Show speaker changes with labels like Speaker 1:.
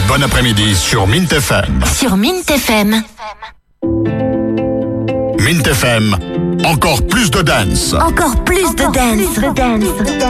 Speaker 1: Bon après-midi sur Mint FM.
Speaker 2: Sur Mint FM.
Speaker 1: Mint FM, encore plus de dance.
Speaker 2: Encore plus de dance.